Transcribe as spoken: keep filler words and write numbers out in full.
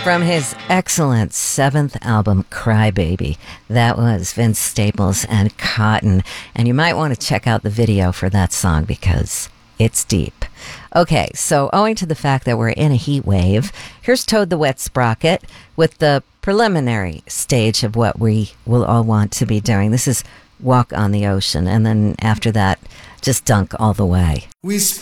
From his excellent seventh album, Crybaby, that was Vince Staples and Cotton. And you might want to check out the video for that song because it's deep. Okay, so owing to the fact that we're in a heat wave, here's Toad the Wet Sprocket with the preliminary stage of what we will all want to be doing. This is Walk on the Ocean, and then after that, just dunk all the way. We sp-